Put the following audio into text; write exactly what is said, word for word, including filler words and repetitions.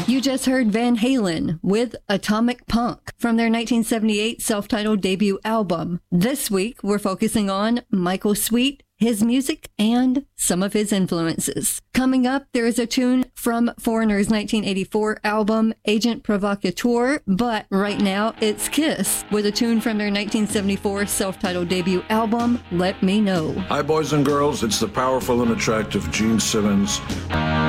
You just heard Van Halen with Atomic Punk from their nineteen seventy-eight self-titled debut album. This week, we're focusing on Michael Sweet, his music, and some of his influences. Coming up, there is a tune from Foreigner's nineteen eighty-four album, Agent Provocateur, but right now, it's Kiss with a tune from their nineteen seventy-four self-titled debut album, Let Me Know. Hi, boys and girls. It's the powerful and attractive Gene Simmons.